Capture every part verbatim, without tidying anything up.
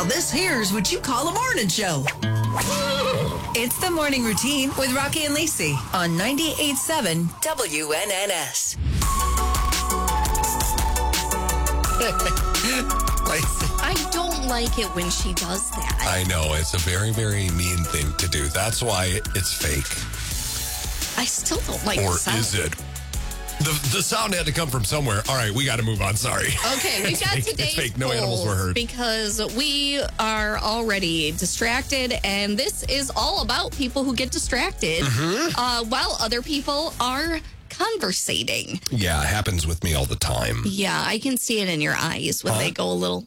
Now this here's what you call a morning show. It's the morning routine with Rocky and Lacey on ninety-eight point seven W N N S. Lacey. I don't like it when she does that. I know. It's a very, very mean thing to do. That's why it's fake. I still don't like or the sound. Is it? The the sound had to come from somewhere. All right, we got to move on. Sorry. Okay, we've got fake. today's It's fake. No poll animals were hurt. because we are already distracted, and this is all about people who get distracted Mm-hmm. uh, while other people are conversating. Yeah, it happens with me all the time. Yeah, I can see it in your eyes when Huh? they go a little.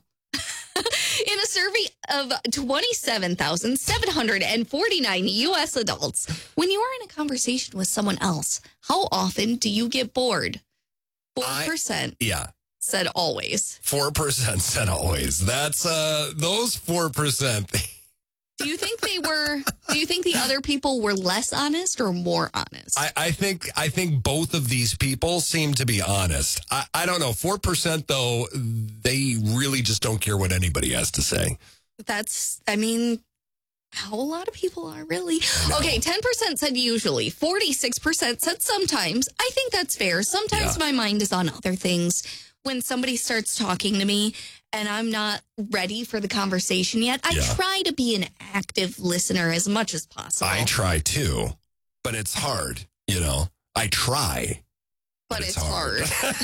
In a survey of twenty-seven thousand seven hundred forty-nine U S adults, when you are in a conversation with someone else, how often do you get bored? four percent Yeah. said always. four percent said always. That's, uh, those four percent. Do you think they were, do you think the other people were less honest or more honest? I, I think I think both of these people seem to be honest. I, I don't know. four percent, though, they really just don't care what anybody has to say. That's, I mean, how a lot of people are really. Okay, ten percent said usually. forty-six percent said sometimes. I think that's fair. Sometimes Yeah. my mind is on other things. When somebody starts talking to me and I'm not ready for the conversation yet, I Yeah. try to be an active listener as much as possible. I try too, but it's hard, you know. I try. but, but it's, it's hard.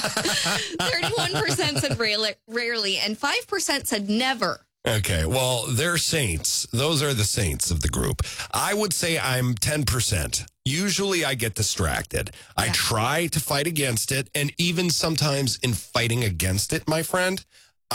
thirty-one percent said rarely, rarely, and five percent said never. Okay, well, they're saints. Those are the saints of the group. I would say I'm ten percent. Usually I get distracted. I Yeah. try to fight against it, and even sometimes in fighting against it, my friend,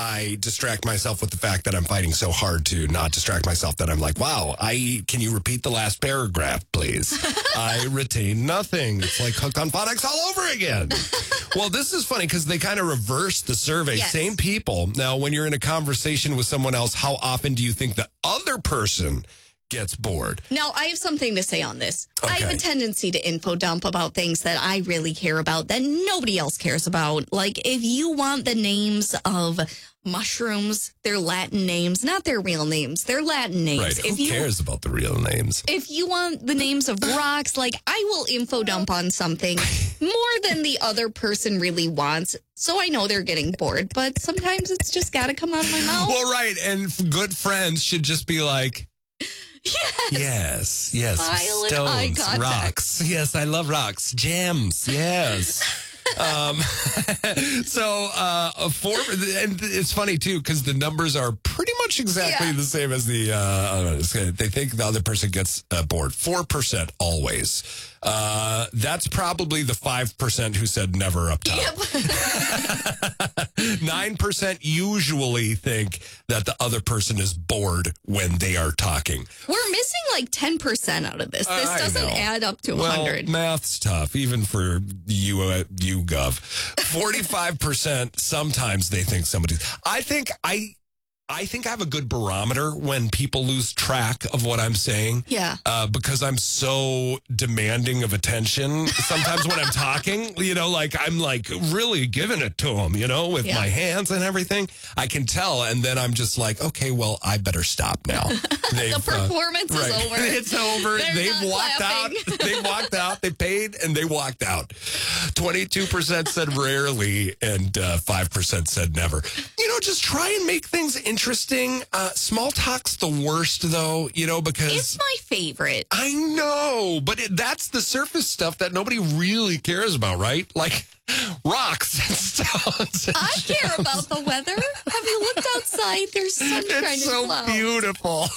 I distract myself with the fact that I'm fighting so hard to not distract myself that I'm like, wow, I can you repeat the last paragraph, please? I retain nothing. It's like Hooked on Phonics all over again. Well, this is funny because they kind of reverse the survey. Yes. Same people. Now, when you're in a conversation with someone else, how often do you think the other person gets bored? Now, I have something to say on this. I have Okay. a tendency to info dump about things that I really care about that nobody else cares about. Like, if you want the names of mushrooms, their Latin names, not their real names, their Latin names. Right. If Who you, cares about the real names? If you want the names of rocks, like, I will info dump on something more than the other person really wants. So I know they're getting bored, but sometimes it's just got to come out of my mouth. Well, right. And f- good friends should just be like, Yes. yes, yes, Smile and eye stones, contact. rocks. Yes, I love rocks. Gems, yes. um, so, uh, four, and it's funny too, because the numbers are pretty much exactly Yeah. the same as the, uh, they think the other person gets uh, bored. four percent always. Uh, that's probably the five percent who said never up top. nine percent usually think that the other person is bored when they are talking. We're missing like ten percent out of this. This I doesn't know. add up to Well, one hundred. math's tough, even for you, uh, you Gov. forty-five percent sometimes they think somebody's. I think I. I think I have a good barometer when people lose track of what I'm saying. Yeah. Uh, because I'm so demanding of attention. Sometimes when I'm talking, you know, like I'm like really giving it to them, you know, with Yeah. my hands and everything. I can tell. And then I'm just like, okay, well, I better stop now. They've, The performance uh, is right. over. It's over. They're They've not walked clapping. out. They walked out. They paid and they walked out. twenty-two percent said rarely and uh, five percent said never. You know, just try and make things interesting. Uh, small talk's the worst, though, you know, because... It's my favorite. I know, but it, that's the surface stuff that nobody really cares about, right? Like rocks and stones. And I care gems. about the weather. Have you looked outside? There's sunshine It's and so clouds. beautiful.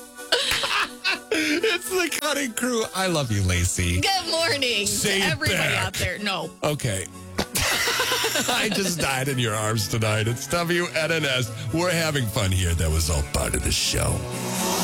It's the Cutting Crew. I love you, Lacey. Good morning Say to it everybody back. out there. No. Okay. I just died in your arms tonight. It's W N N S. We're having fun here. That was all part of the show.